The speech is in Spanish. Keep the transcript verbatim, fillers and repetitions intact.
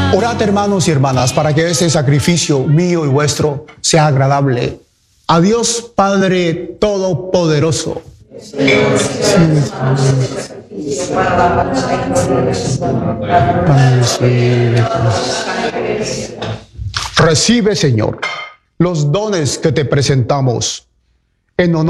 Orad, hermanos y hermanas, para que este sacrificio mío y vuestro sea agradable a Dios Padre Todopoderoso. Recibe, Señor, los dones que te presentamos en honor